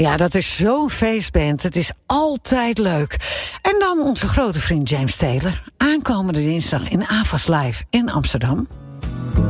Ja, dat is zo'n feestband. Het is altijd leuk. En dan onze grote vriend James Taylor. Aankomende dinsdag in AVAS Live in Amsterdam.